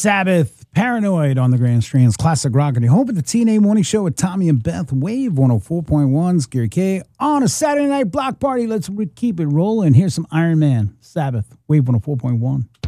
Sabbath, Paranoid on the Grand Strands, classic rock. And home at the TNA Morning Show with Tommy and Beth, Wave 104.1, Scary K on a Saturday night block party. Let's keep it rolling. Here's some Iron Man, Sabbath, Wave 104.1.